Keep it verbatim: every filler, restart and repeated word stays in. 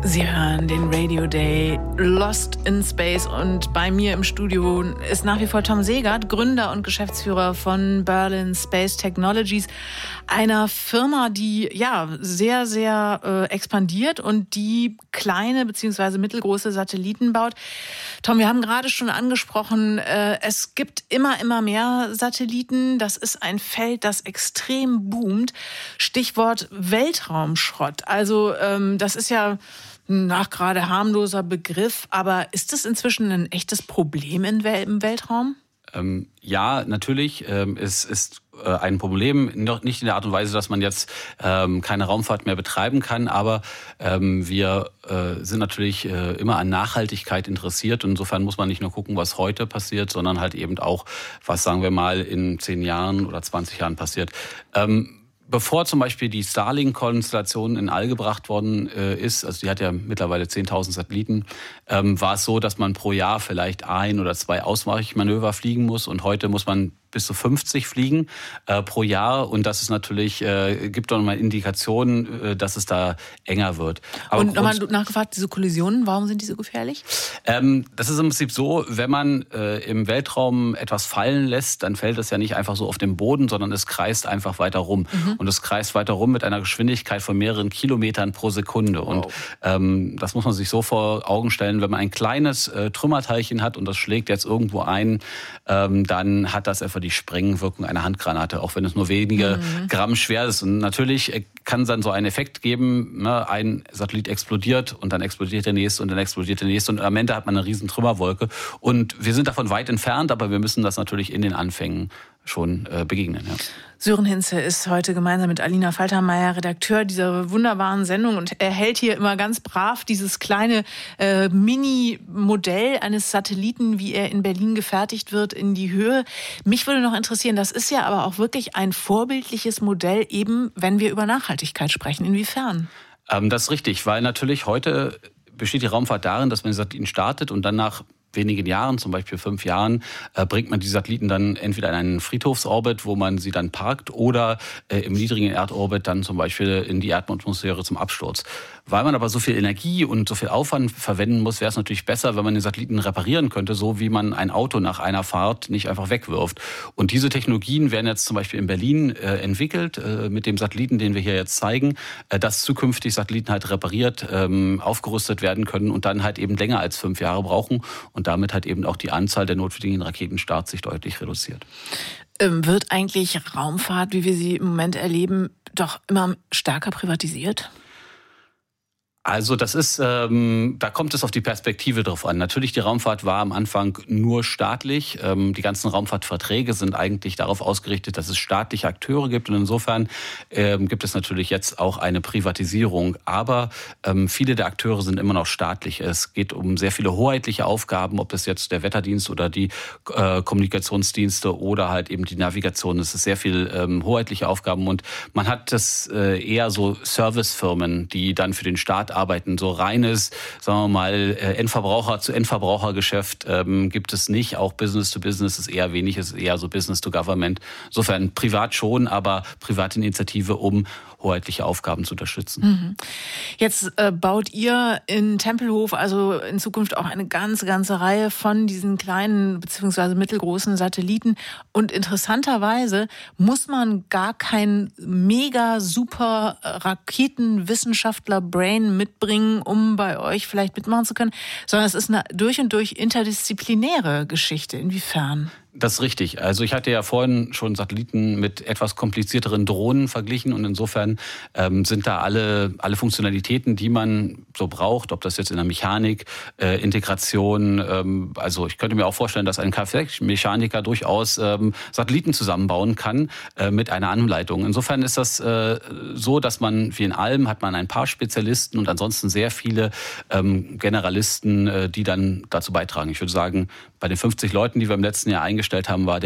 Sie hören den Radio Day Lost in Space und bei mir im Studio ist nach wie vor Tom Segert, Gründer und Geschäftsführer von Berlin Space Technologies, einer Firma, die ja sehr, sehr äh, expandiert und die kleine bzw. mittelgroße Satelliten baut. Tom, wir haben gerade schon angesprochen, äh, es gibt immer, immer mehr Satelliten. Das ist ein Feld, das extrem boomt. Stichwort Weltraumschrott. Also ähm, das ist ja nach gerade harmloser Begriff, aber ist das inzwischen ein echtes Problem in Wel- im Weltraum? Ähm, ja, natürlich. Ähm, es ist äh, ein Problem, noch nicht in der Art und Weise, dass man jetzt ähm, keine Raumfahrt mehr betreiben kann, aber ähm, wir äh, sind natürlich äh, immer an Nachhaltigkeit interessiert. Insofern muss man nicht nur gucken, was heute passiert, sondern halt eben auch, was, sagen wir mal, in zehn Jahren oder zwanzig Jahren passiert. Ähm, Bevor zum Beispiel die Starlink-Konstellation in All gebracht worden äh, ist, also die hat ja mittlerweile zehntausend Satelliten, ähm, war es so, dass man pro Jahr vielleicht ein oder zwei Ausweichmanöver fliegen muss. Und heute muss man bis zu fünfzig fliegen äh, pro Jahr. Und das ist natürlich, äh, gibt doch nochmal Indikationen, äh, dass es da enger wird. Aber und nochmal nachgefragt, diese Kollisionen, warum sind die so gefährlich? Ähm, das ist im Prinzip so, wenn man äh, im Weltraum etwas fallen lässt, dann fällt es ja nicht einfach so auf den Boden, sondern es kreist einfach weiter rum. Mhm. Und es kreist weiter rum mit einer Geschwindigkeit von mehreren Kilometern pro Sekunde. Wow. Und ähm, das muss man sich so vor Augen stellen, wenn man ein kleines äh, Trümmerteilchen hat und das schlägt jetzt irgendwo ein, ähm, dann hat das etwa die Sprengwirkung einer Handgranate, auch wenn es nur wenige mhm. Gramm schwer ist. Und natürlich kann es dann so einen Effekt geben, ne? Ein Satellit explodiert und dann explodiert der nächste und dann explodiert der nächste und am Ende hat man eine riesen Trümmerwolke. Und wir sind davon weit entfernt, aber wir müssen das natürlich in den Anfängen schon äh, begegnen. Ja. Sören Hinze ist heute gemeinsam mit Alina Faltermeier Redakteur dieser wunderbaren Sendung und er hält hier immer ganz brav dieses kleine äh, Mini-Modell eines Satelliten, wie er in Berlin gefertigt wird, in die Höhe. Mich würde noch interessieren, das ist ja aber auch wirklich ein vorbildliches Modell, eben wenn wir über Nachhaltigkeit sprechen. Inwiefern? Ähm, das ist richtig, weil natürlich heute besteht die Raumfahrt darin, dass man den Satelliten startet und dann nach wenigen Jahren, zum Beispiel fünf Jahren, äh, bringt man die Satelliten dann entweder in einen Friedhofsorbit, wo man sie dann parkt, oder äh, im niedrigen Erdorbit dann zum Beispiel in die Erdatmosphäre zum Absturz. Weil man aber so viel Energie und so viel Aufwand verwenden muss, wäre es natürlich besser, wenn man den Satelliten reparieren könnte, so wie man ein Auto nach einer Fahrt nicht einfach wegwirft. Und diese Technologien werden jetzt zum Beispiel in Berlin äh, entwickelt, äh, mit dem Satelliten, den wir hier jetzt zeigen, äh, dass zukünftig Satelliten halt repariert, ähm, aufgerüstet werden können und dann halt eben länger als fünf Jahre brauchen. Und damit hat eben auch die Anzahl der notwendigen Raketenstarts sich deutlich reduziert. Ähm, wird eigentlich Raumfahrt, wie wir sie im Moment erleben, doch immer stärker privatisiert? Also das ist, ähm, da kommt es auf die Perspektive drauf an. Natürlich, die Raumfahrt war am Anfang nur staatlich. Ähm, die ganzen Raumfahrtverträge sind eigentlich darauf ausgerichtet, dass es staatliche Akteure gibt. Und insofern ähm, gibt es natürlich jetzt auch eine Privatisierung. Aber ähm, viele der Akteure sind immer noch staatlich. Es geht um sehr viele hoheitliche Aufgaben, ob das jetzt der Wetterdienst oder die äh, Kommunikationsdienste oder halt eben die Navigation. Es ist sehr viel ähm, hoheitliche Aufgaben. Und man hat das äh, eher so Servicefirmen, die dann für den Staat arbeiten. So reines, sagen wir mal, Endverbraucher zu Endverbrauchergeschäft ähm, gibt es nicht. Auch Business to Business ist eher wenig, ist eher so Business to Government. Insofern privat schon, aber private Initiative, um hoheitliche Aufgaben zu unterstützen. Mhm. Jetzt äh, baut ihr in Tempelhof also in Zukunft auch eine ganze, ganze Reihe von diesen kleinen bzw. mittelgroßen Satelliten. Und interessanterweise muss man gar kein mega super Raketenwissenschaftler-Brain mitbringen, um bei euch vielleicht mitmachen zu können, sondern es ist eine durch und durch interdisziplinäre Geschichte. Inwiefern? Das ist richtig. Also ich hatte ja vorhin schon Satelliten mit etwas komplizierteren Drohnen verglichen und insofern ähm, sind da alle alle Funktionalitäten, die man so braucht, ob das jetzt in der Mechanik, äh, Integration, ähm, also ich könnte mir auch vorstellen, dass ein Kfz-Mechaniker durchaus ähm, Satelliten zusammenbauen kann äh, mit einer Anleitung. Insofern ist das äh, so, dass man, wie in allem, hat man ein paar Spezialisten und ansonsten sehr viele ähm, Generalisten, äh, die dann dazu beitragen. Ich würde sagen, bei den fünfzig Leuten, die wir im letzten Jahr eingestellt haben, war